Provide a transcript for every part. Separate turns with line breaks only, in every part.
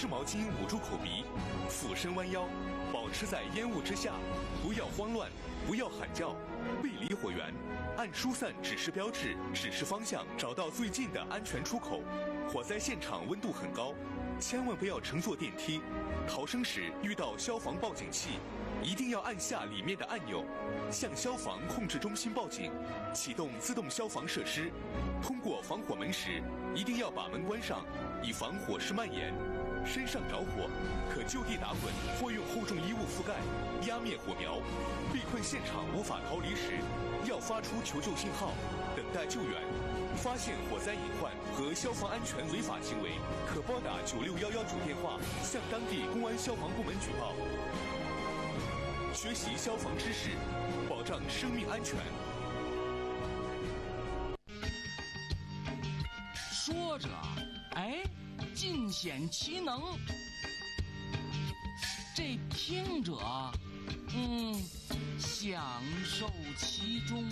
湿毛巾捂住口鼻，俯身弯腰，保持在烟雾之下，不要慌乱，不要喊叫，背离火源，按疏散指示标志指示方向，找到最近的安全出口。火灾现场温度很高，千万不要乘坐电梯。逃生时遇到消防报警器，一定要按下里面的按钮，向消防控制中心报警，启动自动消防设施。通过防火门时，一定要把门关上，以防火势蔓延。身上着火，可就地打滚或用厚重衣物覆盖，压灭火苗。被困现场无法逃离时，要发出求救信号，等待救援。发现火灾隐患和消防安全违法行为，可拨打9611主电话，向当地公安消防部门举报。学习消防知识，保障生命安全。
说着，尽显其能；这听者，享受其中。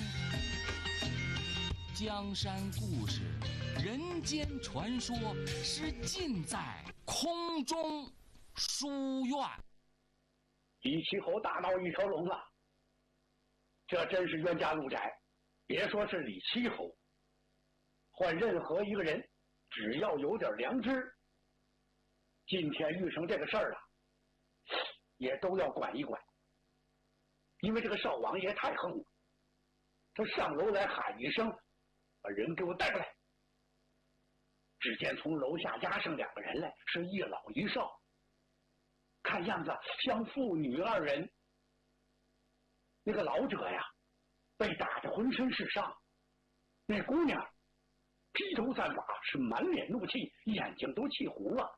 江山故事、人间传说，是尽在空中书院。
李奇侯大闹一条龙了，这真是冤家路窄。别说是李奇侯，换任何一个人，只要有点良知，今天遇上这个事儿了，也都要管一管。因为这个少王爷太横了，他上楼来喊一声，把人给我带过来。只见从楼下押上2个人来，是一老一少，看样子像父女2人。那个老者呀，被打得浑身是伤，那姑娘披头散发，是满脸怒气，眼睛都气糊了。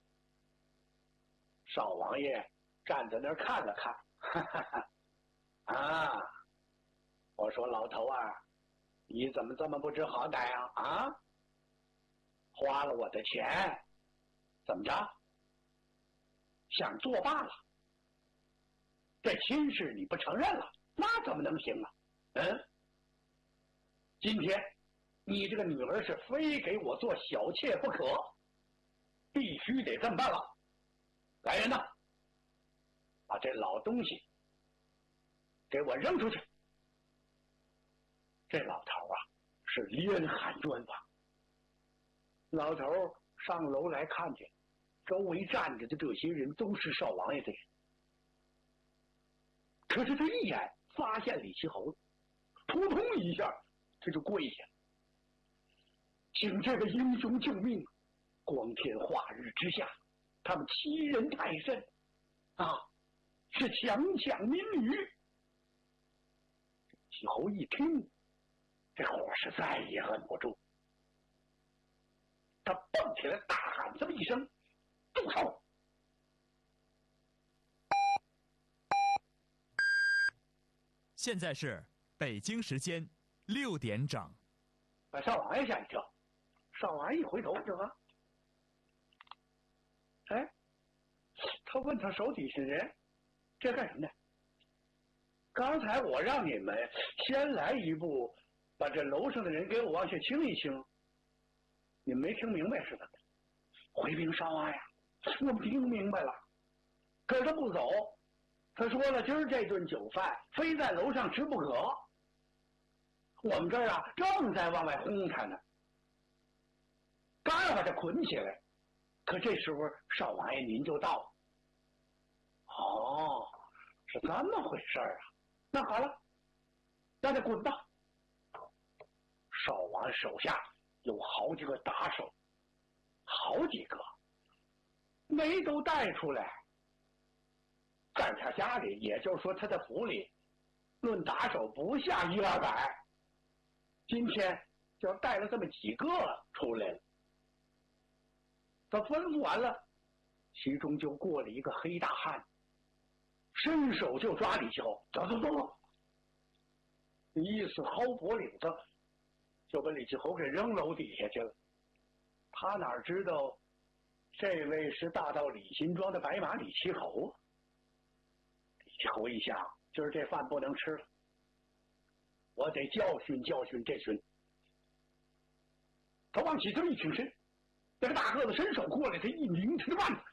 少王爷站在那儿看了看，哈哈哈，啊，我说老头啊，你怎么这么不知好歹啊？花了我的钱，怎么着？想作罢了？这亲事你不承认了，那怎么能行啊？今天你这个女儿是非给我做小妾不可，必须得这么办了。来人呐，把这老东西给我扔出去！这老头啊，是连喊冤枉。老头上楼来看见，周围站着的这些人都是少王爷的人。可是他一眼发现李奇侯了，扑通一下他就跪下，请这个英雄救命！光天化日之下，他们欺人太甚啊，是强抢民女。齐侯一听，这火是再也摁不住，他蹦起来大喊这么一声：“住手！”
现在是北京时间6点整。
把少王爷吓一跳，少王爷一回头，这个，他问他手底下人，这干什么呢？刚才我让你们先来一步，把这楼上的人给我往下清一清，你们没听明白是怎么的？回禀少王爷，我们听明白了，可是他不走。他说了，今儿这顿酒饭非在楼上吃不可。我们这儿啊，正在往外轰他呢，刚要把他捆起来，可这时候少王爷您就到了。哦，是这么回事啊？那好了，让他滚吧。少王手下有好几个打手，好几个没都带出来。在他家里，也就是说他的府里，论打手不下100-200，今天就带了这么几个出来了。他吩咐完了，其中就过了一个黑大汉，伸手就抓李奇侯，走，意思薅脖领子，就把李奇侯给扔楼底下去了。他哪知道，这位是大盗李新庄的白马李奇侯啊！李奇侯一想，今儿这饭不能吃了，我得教训教训这群。他往起这么一挺身，那个大个子伸手过来，他一拧他的腕子，